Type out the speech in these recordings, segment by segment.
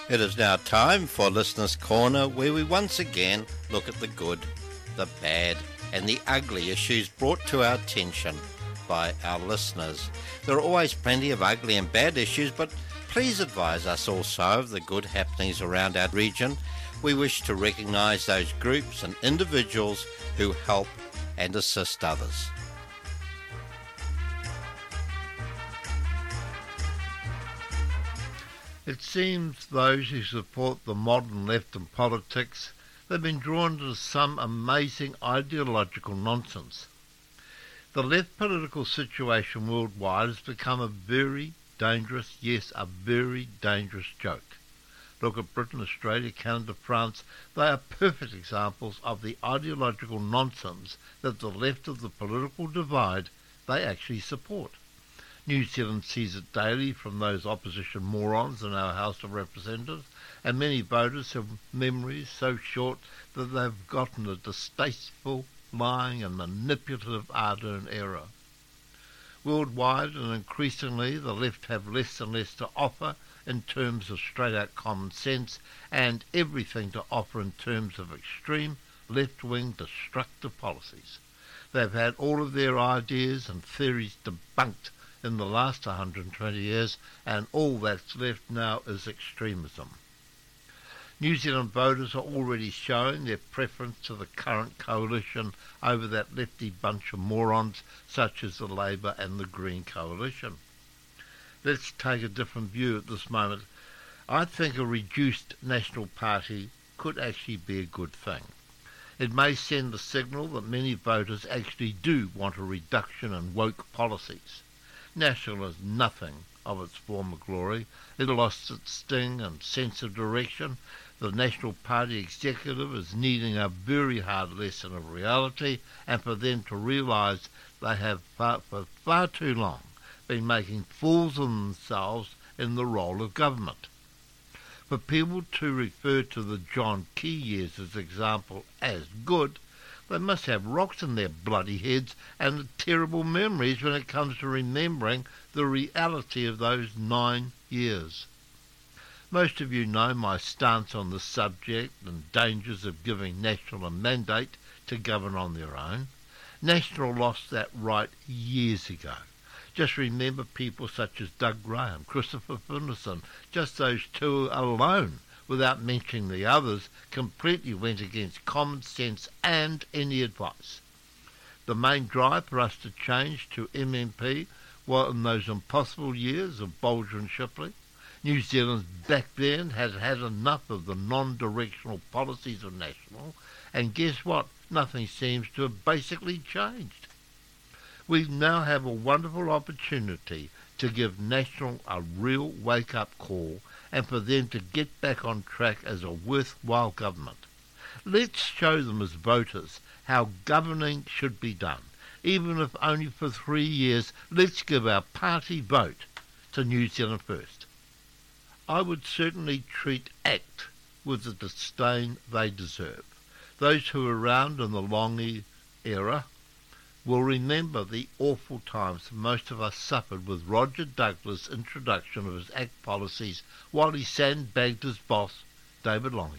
It is now time for Listener's Corner, where we once again look at the good, the bad, and the ugly issues brought to our attention by our listeners. There are always plenty of ugly and bad issues, but please advise us also of the good happenings around our region. We wish to recognise those groups and individuals who help and assist others. It seems those who support the modern left in politics have been drawn to some amazing ideological nonsense. The left political situation worldwide has become a very dangerous, yes, a very dangerous joke. Look at Britain, Australia, Canada, France. They are perfect examples of the ideological nonsense that the left of the political divide they actually support. New Zealand sees it daily from those opposition morons in our House of Representatives, and many voters have memories so short that they've gotten a distasteful, lying and manipulative Ardern era. Worldwide and increasingly the left have less and less to offer in terms of straight-out common sense and everything to offer in terms of extreme left-wing destructive policies. They've had all of their ideas and theories debunked in the last 120 years, and all that's left now is extremism. New Zealand voters are already showing their preference to the current coalition over that lefty bunch of morons such as the Labour and the Green coalition. Let's take a different view at this moment. I think a reduced National Party could actually be a good thing. It may send a signal that many voters actually do want a reduction in woke policies. National is nothing of its former glory. It lost its sting and sense of direction. The National Party executive is needing a very hard lesson of reality, and for them to realise they have for far too long been making fools of themselves in the role of government. For people to refer to the John Key years as example as good, they must have rocks in their bloody heads and terrible memories when it comes to remembering the reality of those 9 years. Most of you know my stance on the subject and dangers of giving National a mandate to govern on their own. National lost that right years ago. Just remember people such as Doug Graham, Christopher Finlayson, just those two alone, without mentioning the others, completely went against common sense and any advice. The main drive for us to change to MMP was in those impossible years of Bolger and Shipley. New Zealand back then had had enough of the non-directional policies of National, and guess what? Nothing seems to have basically changed. We now have a wonderful opportunity to give National a real wake-up call and for them to get back on track as a worthwhile government. Let's show them as voters how governing should be done. Even if only for 3 years, let's give our party vote to New Zealand First. I would certainly treat ACT with the disdain they deserve. Those who were around in the Longy era will remember the awful times most of us suffered with Roger Douglas' introduction of his ACT policies while he sandbagged his boss, David Lange.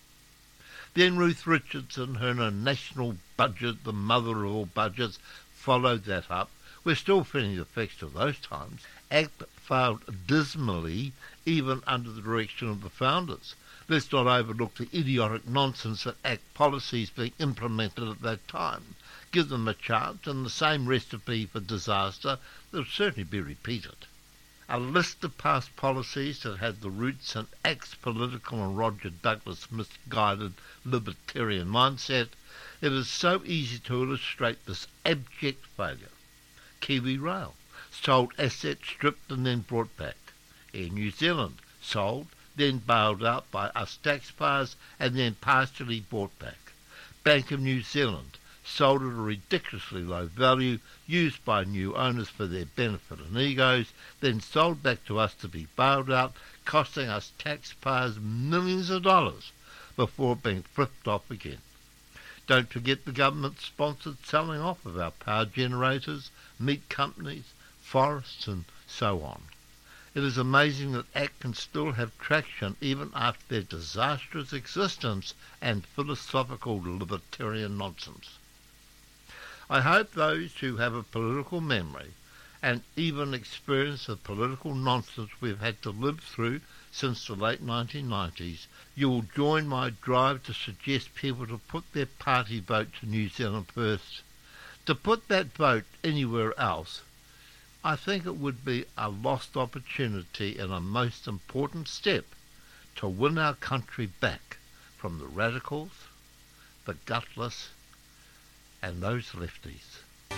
Then Ruth Richardson, her national budget, the mother of all budgets, followed that up. We're still feeling the effects of those times. ACT failed dismally even under the direction of the founders. Let's not overlook the idiotic nonsense that ACT policies being implemented at that time. Give them a chance and the same recipe for disaster will certainly be repeated. A list of past policies that had the roots in ACT's political and Roger Douglas misguided libertarian mindset. It is so easy to illustrate this abject failure. Kiwi Rail, sold assets stripped and then brought back. Air New Zealand, sold, then bailed out by us taxpayers and then partially bought back. Bank of New Zealand, sold at a ridiculously low value, used by new owners for their benefit and egos, then sold back to us to be bailed out, costing us taxpayers millions of dollars before being flipped off again. Don't forget the government-sponsored selling off of our power generators, meat companies, forests and so on. It is amazing that ACT can still have traction even after their disastrous existence and philosophical libertarian nonsense. I hope those who have a political memory and even experience the political nonsense we've had to live through since the late 1990s, you will join my drive to suggest people to put their party vote to New Zealand first. To put that vote anywhere else, I think it would be a lost opportunity and a most important step to win our country back from the radicals, the gutless, and those lefties.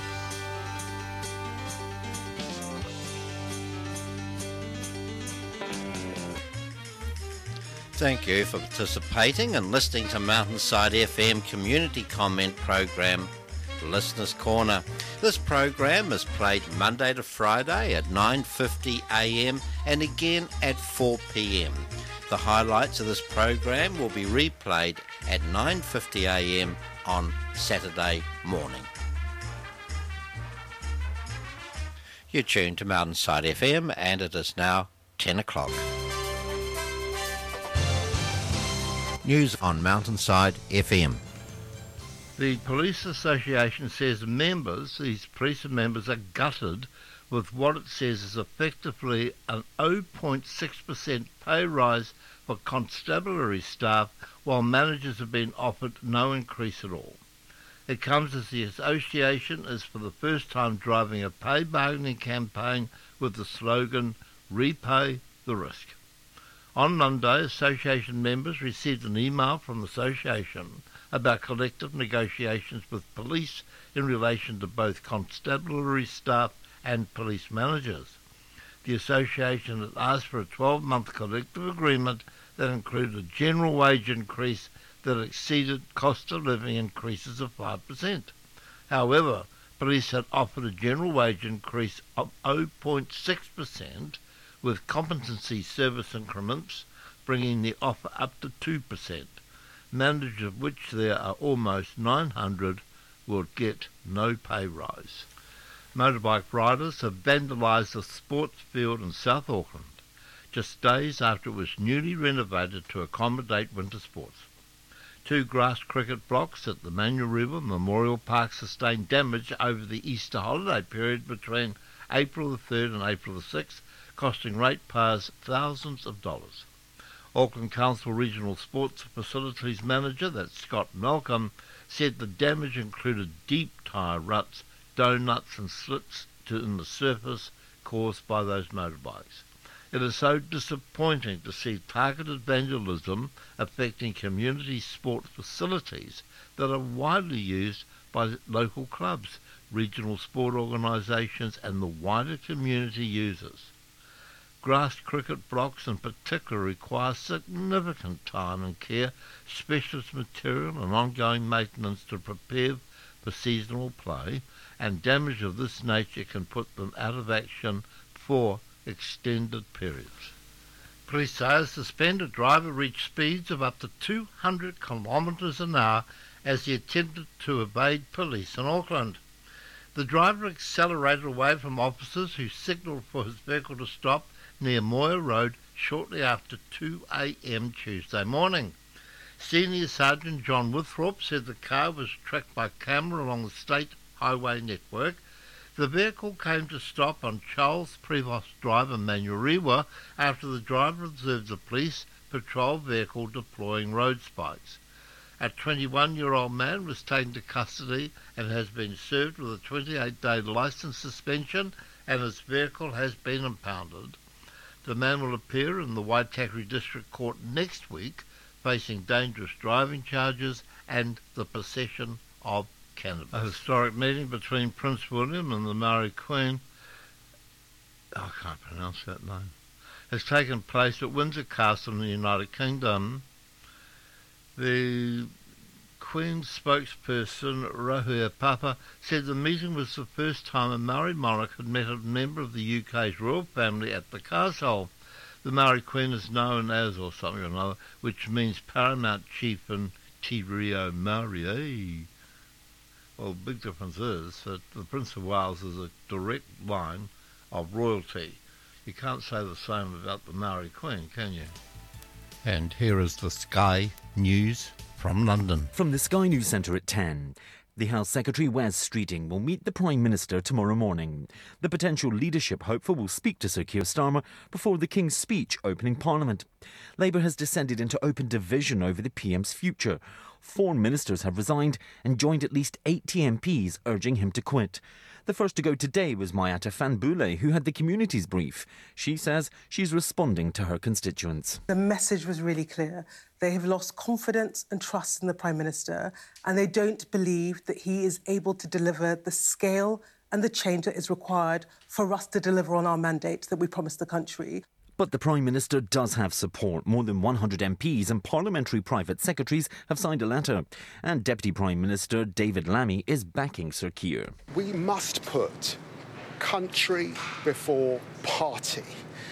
Thank you for participating and listening to Mountainside FM community comment program, Listeners Corner. This program is played Monday to Friday at 9:50am and again at 4pm. The highlights of this program will be replayed at 9:50am on Saturday morning. You're tuned to Mountainside FM and it is now 10 o'clock. News on Mountainside FM. The Police Association says these police members are gutted with what it says is effectively an 0.6% pay rise for constabulary staff, while managers have been offered no increase at all. It comes as the association is for the first time driving a pay bargaining campaign with the slogan, "Repay the Risk." On Monday, association members received an email from the association about collective negotiations with police in relation to both constabulary staff and police managers. The association had asked for a 12-month collective agreement that included a general wage increase that exceeded cost of living increases of 5%. However, police had offered a general wage increase of 0.6% with competency service increments, bringing the offer up to 2%. Managers, of which there are almost 900, will get no pay rise. Motorbike riders have vandalised a sports field in South Auckland, just days after it was newly renovated to accommodate winter sports. 2 grass cricket blocks at the Manurewa Memorial Park sustained damage over the Easter holiday period between April the 3rd and April the 6th, costing ratepayers thousands of dollars. Auckland Council Regional Sports Facilities Manager, that's Scott Malcolm, said the damage included deep tyre ruts, donuts and slits in the surface caused by those motorbikes. It is so disappointing to see targeted vandalism affecting community sport facilities that are widely used by local clubs, regional sport organisations and the wider community users. Grass cricket blocks in particular require significant time and care, specialist material and ongoing maintenance to prepare for seasonal play, and damage of this nature can put them out of action for extended periods. Police say a suspended driver reached speeds of up to 200 kilometres an hour as he attempted to evade police in Auckland. The driver accelerated away from officers who signalled for his vehicle to stop near Moya Road shortly after 2 a.m. Tuesday morning. Senior Sergeant John Withrope said the car was tracked by camera along the state highway network. The vehicle came to stop on Charles Prevost Drive in Manurewa after the driver observed a police patrol vehicle deploying road spikes. A 21-year-old man was taken to custody and has been served with a 28-day licence suspension, and his vehicle has been impounded. The man will appear in the Waitakere District Court next week, facing dangerous driving charges and the possession of cannabis. A historic meeting between Prince William and the Maori Queen, I can't pronounce that name, has taken place at Windsor Castle in the United Kingdom. The Queen's spokesperson, Rahua Papa, said the meeting was the first time a Maori monarch had met a member of the UK's royal family at the castle. The Maori Queen is known as, or something or another, which means Paramount Chief in Te Reo Maori. Well, the big difference is that the Prince of Wales is a direct line of royalty. You can't say the same about the Maori Queen, can you? And here is the Sky News from London. From the Sky News Centre at 10. The Health Secretary Wes Streeting will meet the Prime Minister tomorrow morning. The potential leadership hopeful will speak to Sir Keir Starmer before the King's speech opening Parliament. Labour has descended into open division over the PM's future. 4 ministers have resigned and joined at least 80 MPs urging him to quit. The first to go today was Mayata Fanbule, who had the community's brief. She says she's responding to her constituents. The message was really clear. They have lost confidence and trust in the Prime Minister, and they don't believe that he is able to deliver the scale and the change that is required for us to deliver on our mandate that we promised the country. But the Prime Minister does have support. More than 100 MPs and parliamentary private secretaries have signed a letter. And Deputy Prime Minister David Lammy is backing Sir Keir. We must put country before party.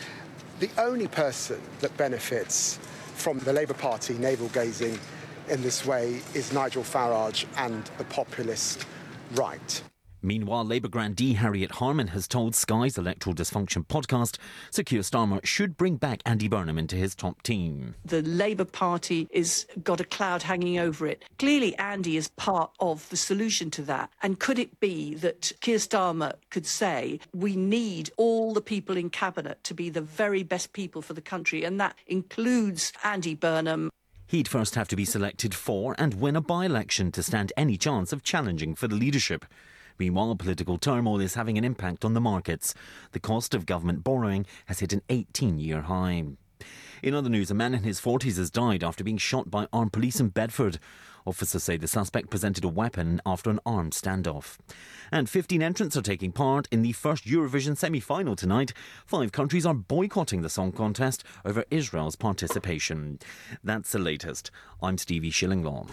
The only person that benefits from the Labour Party navel-gazing in this way is Nigel Farage and the populist right. Meanwhile, Labour grandee Harriet Harman has told Sky's Electoral Dysfunction podcast Sir Keir Starmer should bring back Andy Burnham into his top team. The Labour Party has got a cloud hanging over it. Clearly, Andy is part of the solution to that. And could it be that Keir Starmer could say, we need all the people in Cabinet to be the very best people for the country, and that includes Andy Burnham. He'd first have to be selected for and win a by-election to stand any chance of challenging for the leadership. Meanwhile, political turmoil is having an impact on the markets. The cost of government borrowing has hit an 18-year high. In other news, a man in his 40s has died after being shot by armed police in Bedford. Officers say the suspect presented a weapon after an armed standoff. And 15 entrants are taking part in the first Eurovision semi-final tonight. 5 countries are boycotting the song contest over Israel's participation. That's the latest. I'm Stevie Shillinglaw.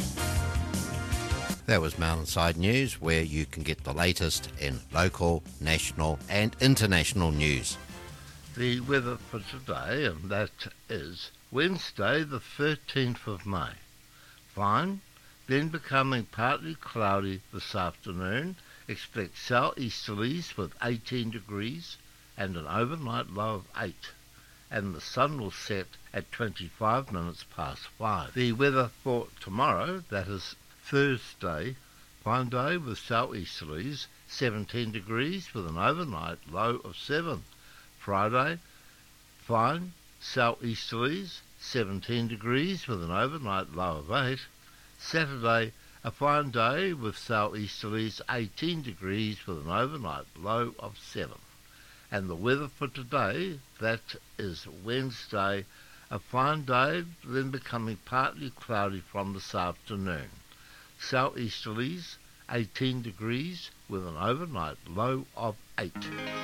That was Mountainside News, where you can get the latest in local, national and international news. The weather for today, and that is Wednesday the 13th of May. Fine, then becoming partly cloudy this afternoon. Expect southeasterlies with 18 degrees and an overnight low of 8. And the sun will set at 25 minutes past 5. The weather for tomorrow, that is Thursday, fine day with southeasterlies, 17 degrees with an overnight low of 7. Friday, fine, southeasterlies, 17 degrees with an overnight low of 8. Saturday, a fine day with southeasterlies, 18 degrees with an overnight low of 7. And the weather for today, that is Wednesday, a fine day, then becoming partly cloudy from this afternoon. Southeasterlies, 18 degrees with an overnight low of 8.